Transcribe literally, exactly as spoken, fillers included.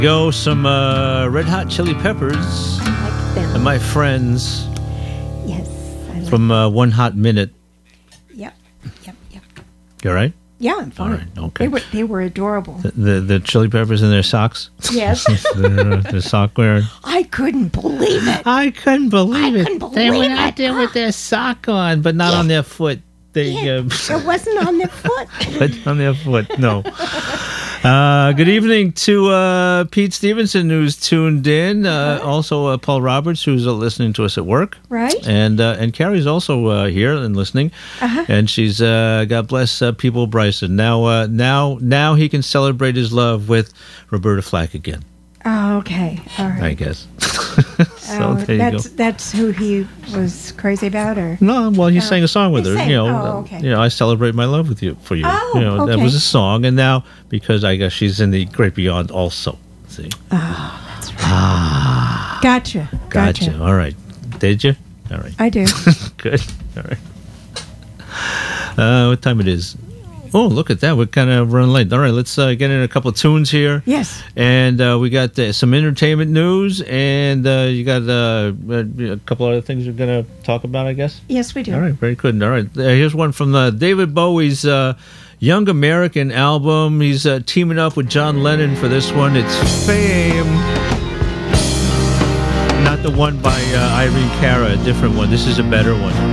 Go some uh, Red Hot Chili Peppers. I like them. And my friends. Yes. I like From uh, One Hot Minute. Yep. Yep. Yep. You all right? Yeah, I'm fine. All right, okay. They were they were adorable. The, the the Chili Peppers in their socks. Yes. the, the sock wearing. I couldn't believe it. I couldn't believe I it. couldn't believe they were it. out there with their sock on, but not Yeah. on their foot. They Yeah, uh, it wasn't on their foot. but on their foot. No. Uh, good evening to uh, Pete Stevenson, who's tuned in. Uh, Uh-huh. Also, uh, Paul Roberts, who's uh, listening to us at work. Right. And uh, and Carrie's also uh, here and listening. Uh-huh. And she's uh, God bless uh, People Bryson. Now, uh, now, now he can celebrate his love with Roberta Flack again. Oh, okay. All right. I guess. so Oh, there you that's go. that's who he was crazy about, or No, well, he Oh. sang a song with He her. sang- You know, oh, uh, okay. you know, I celebrate my love with you for you. Oh, you know, that okay. was a song, and now because I guess she's in the great beyond also. See, oh, that's right. Gotcha. gotcha. Gotcha. All right, did you? All right, I do. good. All right. Uh, what time it is? Oh, look at that. We're kind of running late. All right, let's uh, get in a couple of tunes here. Yes. And uh, we got uh, some entertainment news, and uh, you got uh, a couple other things you're going to talk about, I guess? Yes, we do. All right, very good. All right, uh, here's one from uh, David Bowie's uh, Young American album. He's uh, teaming up with John Lennon for this one. It's Fame. Not the one by uh, Irene Cara, a different one. This is a better one.